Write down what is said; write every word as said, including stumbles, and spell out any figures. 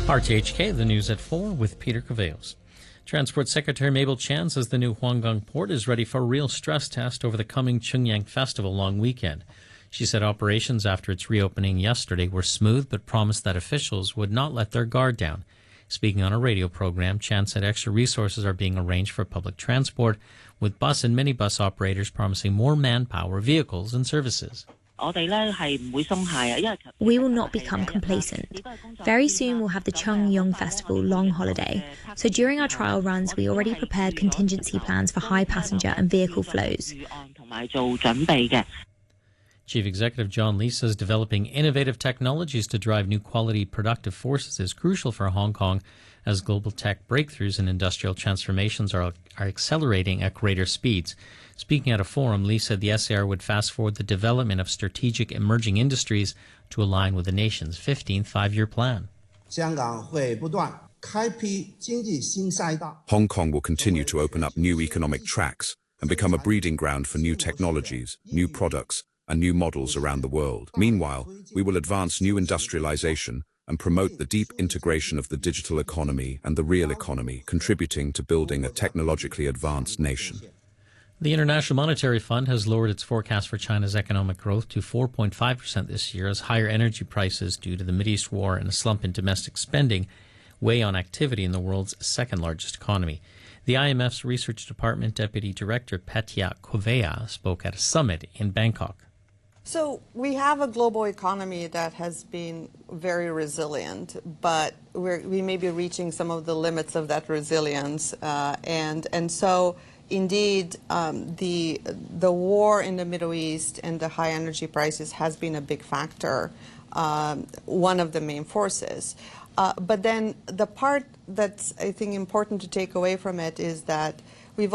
R T H K, the news at four with Peter Cavallos. Transport Secretary Mabel Chan says the new Huanggang port is ready for a real stress test over the coming Qingyang Festival long weekend. She said operations after its reopening yesterday were smooth, but promised that officials would not let their guard down. Speaking on a radio program, Chan said extra resources are being arranged for public transport, with bus and minibus operators promising more manpower, vehicles, and services. We will not become complacent. Very soon we'll have the Qingyang Festival long holiday, so during our trial runs we already prepared contingency plans for high passenger and vehicle flows. Chief Executive John Lee says developing innovative technologies to drive new quality productive forces is crucial for Hong Kong as global tech breakthroughs and industrial transformations are, are accelerating at greater speeds. Speaking at a forum, Lee said the S A R would fast-forward the development of strategic emerging industries to align with the nation's fifteenth five-year plan. Hong Kong will continue to open up new economic tracks and become a breeding ground for new technologies, new products, and new models around the world. Meanwhile, we will advance new industrialization and promote the deep integration of the digital economy and the real economy, contributing to building a technologically advanced nation. The International Monetary Fund has lowered its forecast for China's economic growth to four point five percent this year as higher energy prices due to the Mideast war and a slump in domestic spending weigh on activity in the world's second-largest economy. The I M F's Research Department Deputy Director Petya Kovea spoke at a summit in Bangkok. So we have a global economy that has been very resilient, but we're, we may be reaching some of the limits of that resilience. Uh, and, and so, indeed, um, the, the war in the Middle East and the high energy prices has been a big factor, um, one of the main forces. Uh, but then the part that's, I think, important to take away from it is that